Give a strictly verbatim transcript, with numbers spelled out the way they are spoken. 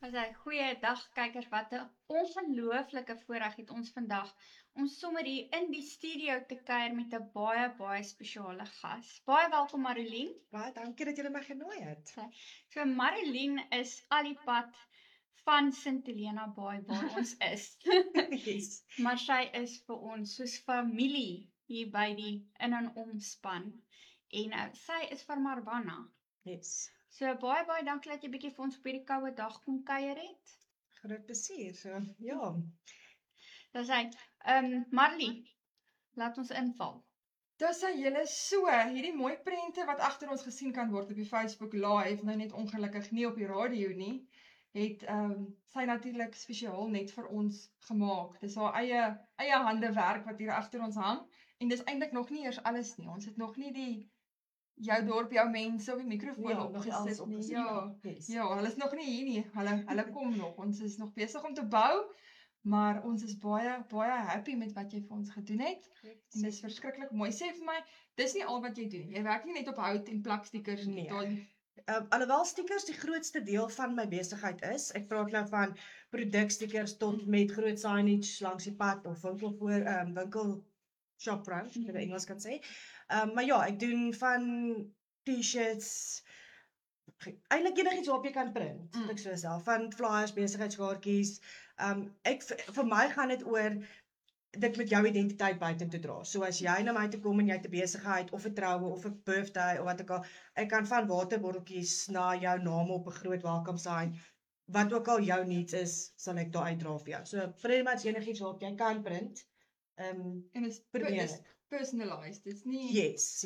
Asai, goeiedag kykers, wat 'n ongelooflike voorreg het ons vandag om sommer hier in die studio te kuier met 'n baie baie spesiale gas. Baie welkom Marolien. Baie dankie dat julle my genooi het. So Marolien is al die pad van Sint Helena Baai waar ons is. Yes. Maar sy is vir ons soos familie hier by die in en omspan. En uh, sy is van Marwana. Yes. So baie baie dankie dat jy bietjie vir ons op hierdie koue dag kom kuier het. Groot plesier. So, ja. Dis hy. Ehm um, Marlie, laat ons inval. Dis hy julle so, hierdie mooi prente wat agter ons gesien kan word op die Facebook live, nou net ongelukkig nie op die radio nie, het ehm um, sy natuurlik spesiaal net vir ons gemaak. Dis haar eie eie handewerk wat hier agter ons hang en dis eintlik nog nie eers alles nie. Ons het nog nie die jou dorp, jou mense op die mikrofoon Ja, nog nie alles opgesit nie. opgesit Ja, nie. Yes. ja, hulle is nog nie hier nie. Hulle hulle kom nog. Ons is nog besig om te bou, maar ons is baie baie happy met wat jy vir ons gedoen het. En dis verskriklik mooi. Sê vir my, dis nie al wat jy doen. Jy werk nie net op hout en plak stickers nie. Nee. Daar- Um, alhoewel stickers die grootste deel van my besigheid is. Ek praat nou van produkstickers tot met groot signage langs die pad of winkel voor um, winkel shopfront, as ek dit in Engels kan sê. Um, maar ja, ek doen van T-shirts, eintlik enigiets waarop jy kan print, Mm. moet ek so sê, van flyers, besigheidskaartjies. Um, ek vir, vir my gaan dit oor dit met jou identiteit buite te dra. So as jy na my toe kom en jy het 'n besigheid of 'n troue of 'n birthday of wat ook al, ek kan van waterbotteltjies na jou naam op 'n groot welcome sign, wat ook al jou needs is, sal ek daar uitdra vir jou. So pretty much enigiets waarop jy kan print. Um, En is Probeer is ek. personalized. Dit's nie yes.